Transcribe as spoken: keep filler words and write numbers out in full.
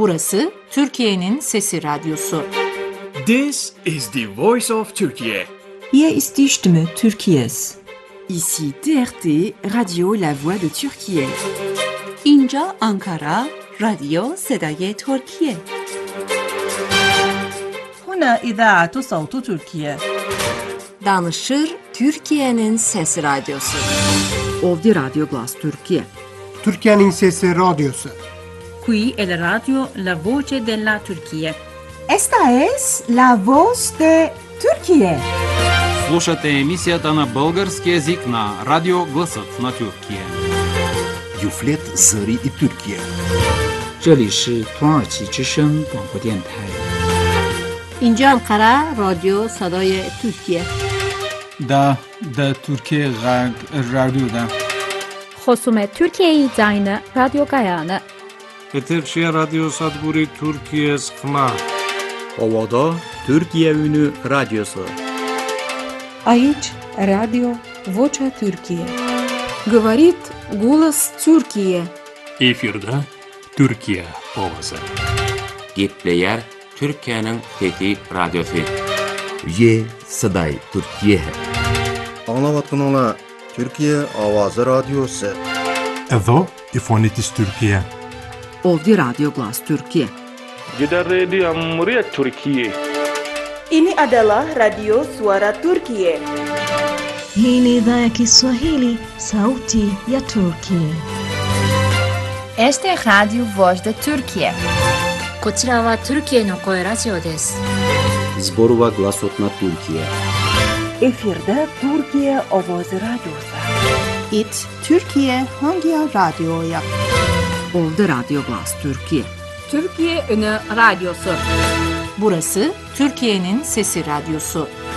Burası Türkiye'nin Sesi Radyosu. This is the voice of Turkey. Hier ist die Stimme Türkiye's. Ici T R T, Radio La Voix de Türkiye. اینجا آنکارا، رادیو صدای ترکیه. هنا إذاعة صوت تركيا. Danışır Türkiye'nin Sesi Radyosu. Ovdje Radio Glas Türkiye. Türkiye'nin Sesi Radyosu. Qui è la radio La Voce della Turchia. Esta es La Voz de Turquie. Слушате емисията на български език на Радио Гласът на Тюркия. Юфлет Зари и Türkiye. 这里是土耳其之声广播电台。 اینجا انقره رادیو صدای ترکیه. دا دا ترکیه غرب رادیو دا. خصوم ترکیه زاین رادیو گایانه. Eterşehir Radyo Sadburi Türkiye Sıkma. Ovada Türkiye Ünü Radyosu. Aici Radio Vocea Türkiye. Говорит голос Türkiye. Efirde Türkiye Ovası. Gitleyer Türkiye'nin Fethi Radyosu. Ye Saday Türkiye. Anlavatkanala Türkiye Avazı Radyosu. Evo İfonitis Türkiye. Ovdje Radio Glas Türkiye. Gider Radio Muria Türkiye. Ini adalah Radio Suara Turkiye. Hii ni idhaa ya Kiswahili, Sauti ya Turkiye. Este es Radio Voz de Turkiye. こちらはトルキエの声ラジオです。 Zborova Glasotna Türkiye. Efirde Türkiye Ovoz Radyosu. It Türkiye Hangi Radyo'ya? Ovdje Radio Glas Türkiye. Türkiye Ünü Radyosu. Burası Türkiye'nin Sesi Radyosu.